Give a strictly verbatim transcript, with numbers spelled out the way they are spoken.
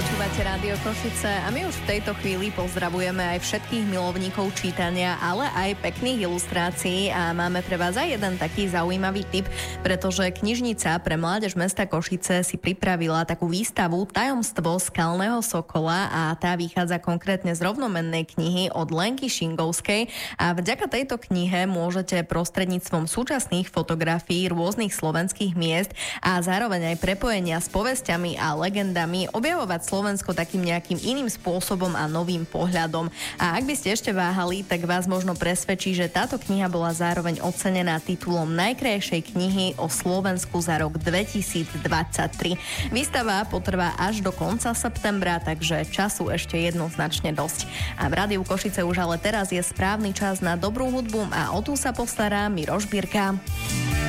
Počúvate Rádio Košice a my už v tejto chvíli pozdravujeme aj všetkých milovníkov čítania, ale aj pekných ilustrácií a máme pre vás aj jeden taký zaujímavý tip, pretože knižnica pre mládež mesta Košice si pripravila takú výstavu Tajomstvo skalného sokola a tá vychádza konkrétne z rovnomennej knihy od Lenky Šingovskej a vďaka tejto knihe môžete prostredníctvom súčasných fotografií rôznych slovenských miest a zároveň aj prepojenia s povesťami a legendami objavovať Slovensko takým nejakým iným spôsobom a novým pohľadom. A ak by ste ešte váhali, tak vás možno presvedčí, že táto kniha bola zároveň ocenená titulom najkrajšej knihy o Slovensku za rok dvetisícdvadsaťtri. Výstava potrvá až do konca septembra, takže času ešte jednoznačne dosť. A v Rádiu Košice už ale teraz je správny čas na dobrú hudbu a o tú sa postará Miroš Birka.